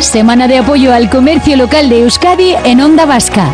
Semana de apoyo al comercio local de Euskadi en Onda Vasca.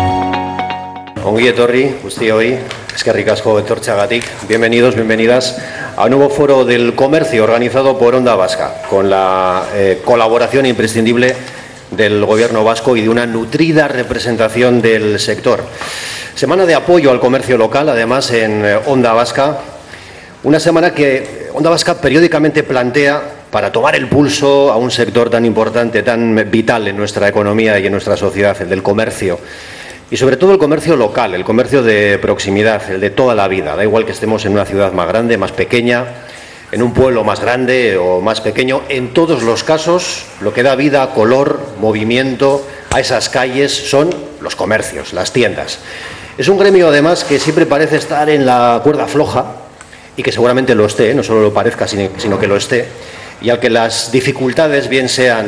Ongi etorri, guztioi, eskerrik asko etortzeagatik. Bienvenidos, bienvenidas a un nuevo foro del comercio organizado por Onda Vasca, con la colaboración imprescindible del Gobierno vasco y de una nutrida representación del sector. Semana de apoyo al comercio local, además, en Onda Vasca. Una semana que Onda Vasca periódicamente plantea para tomar el pulso a un sector tan importante, tan vital en nuestra economía y en nuestra sociedad, el del comercio. Y sobre todo el comercio local, el comercio de proximidad, el de toda la vida. Da igual que estemos en una ciudad más grande, más pequeña, en un pueblo más grande o más pequeño. En todos los casos, lo que da vida, color, movimiento a esas calles son los comercios, las tiendas. Es un gremio, además, que siempre parece estar en la cuerda floja y que seguramente lo esté, no solo lo parezca, sino que lo esté, y al que las dificultades, bien sean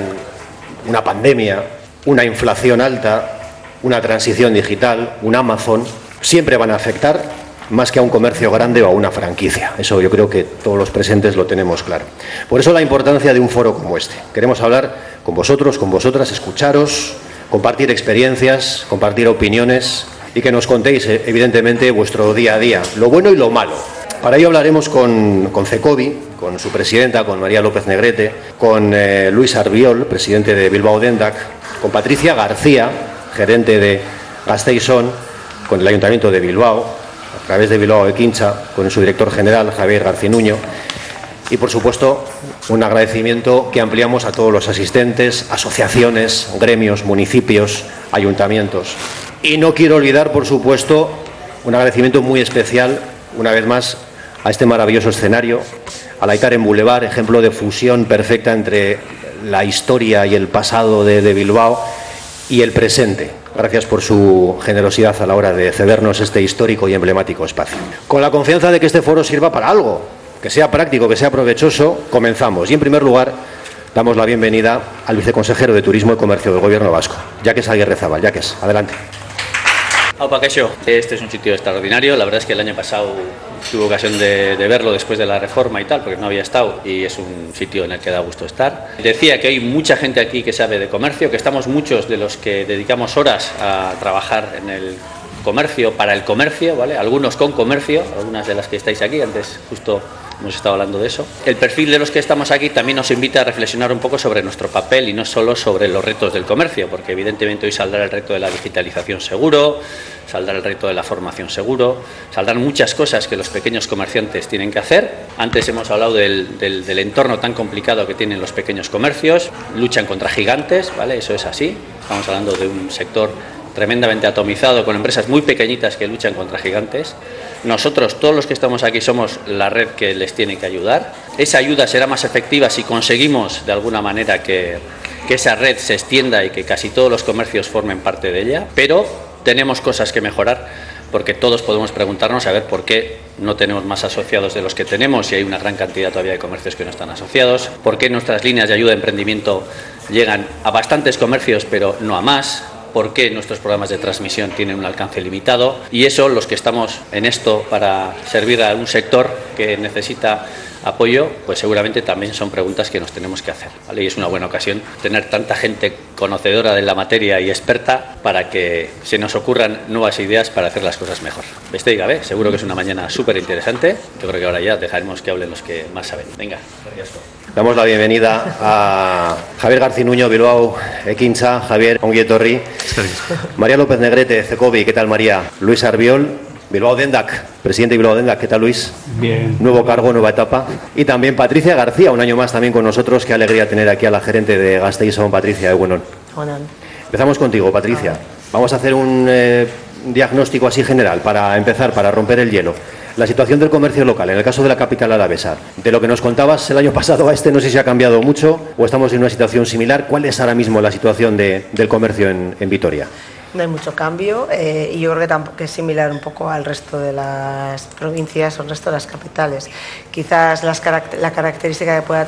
una pandemia, una inflación alta, una transición digital, un Amazon, siempre van a afectar más que a un comercio grande o a una franquicia. Eso yo creo que todos los presentes lo tenemos claro. Por eso la importancia de un foro como este. Queremos hablar con vosotros, con vosotras, escucharos, compartir experiencias, compartir opiniones y que nos contéis, evidentemente, vuestro día a día, lo bueno y lo malo. Para ello hablaremos con Cecobi, con su presidenta, con María López Negrete, con Luis Arbiol, presidente de Bilbao Dendac, con Patricia García, gerente de Gasteiz On, con el Ayuntamiento de Bilbao, a través de Bilbao Ekintza, con su director general, Javier Garcinuño, y por supuesto un agradecimiento que ampliamos a todos los asistentes, asociaciones, gremios, municipios, ayuntamientos. Y no quiero olvidar, por supuesto, un agradecimiento muy especial, una vez más, a este maravilloso escenario, al Aitaren Boulevard, ejemplo de fusión perfecta entre la historia y el pasado de Bilbao y el presente. Gracias por su generosidad a la hora de cedernos este histórico y emblemático espacio. Con la confianza de que este foro sirva para algo, que sea práctico, que sea provechoso, comenzamos. Y en primer lugar, damos la bienvenida al viceconsejero de Turismo y Comercio del Gobierno vasco, Jacques Aguirrezabal. Jacques, adelante. Aupa Keixo, este es un sitio extraordinario. La verdad es que el año pasado tuve ocasión de verlo después de la reforma y tal, porque no había estado, y es un sitio en el que da gusto estar. Decía que hay mucha gente aquí que sabe de comercio, que estamos muchos de los que dedicamos horas a trabajar en el comercio, para el comercio, ¿vale? Algunos con comercio, algunas de las que estáis aquí, antes justo hemos estado hablando de eso. El perfil de los que estamos aquí también nos invita a reflexionar un poco sobre nuestro papel y no solo sobre los retos del comercio, porque evidentemente hoy saldrá el reto de la digitalización seguro, saldrá el reto de la formación seguro, saldrán muchas cosas que los pequeños comerciantes tienen que hacer. Antes hemos hablado del entorno tan complicado que tienen los pequeños comercios, luchan contra gigantes, ¿vale? Eso es así, estamos hablando de un sector tremendamente atomizado, con empresas muy pequeñitas que luchan contra gigantes. Nosotros, todos los que estamos aquí, somos la red que les tiene que ayudar. Esa ayuda será más efectiva si conseguimos, de alguna manera, que esa red se extienda y que casi todos los comercios formen parte de ella. Pero tenemos cosas que mejorar, porque todos podemos preguntarnos a ver por qué no tenemos más asociados de los que tenemos y hay una gran cantidad todavía de comercios que no están asociados, por qué nuestras líneas de ayuda a emprendimiento llegan a bastantes comercios pero no a más, por qué nuestros programas de transmisión tienen un alcance limitado, y eso, los que estamos en esto para servir a un sector que necesita apoyo, pues seguramente también son preguntas que nos tenemos que hacer, ¿vale? Y es una buena ocasión tener tanta gente conocedora de la materia y experta para que se nos ocurran nuevas ideas para hacer las cosas mejor. Beste gabe, seguro que es una mañana súper interesante. Yo creo que ahora ya dejaremos que hablen los que más saben. Venga, gracias. Damos la bienvenida a Javier Garcinuño, Bilbao Ekintza. Javier, ongi etorri. María López Negrete, Cecobi, ¿qué tal, María? Luis Arbiol, Bilbao Dendac, presidente de Bilbao Dendac, ¿qué tal, Luis? Bien. Nuevo cargo, nueva etapa. Y también Patricia García, un año más también con nosotros. Qué alegría tener aquí a la gerente de Gasteiz On, Patricia Egunon. Empezamos contigo, Patricia. Vamos a hacer un diagnóstico así general para empezar, para romper el hielo. La situación del comercio local, en el caso de la capital alavesa. De lo que nos contabas el año pasado a este, no sé si ha cambiado mucho o estamos en una situación similar. ¿Cuál es ahora mismo la situación del comercio en Vitoria? No hay mucho cambio y yo creo que tampoco es similar un poco al resto de las provincias o al resto de las capitales. Quizás la característica que pueda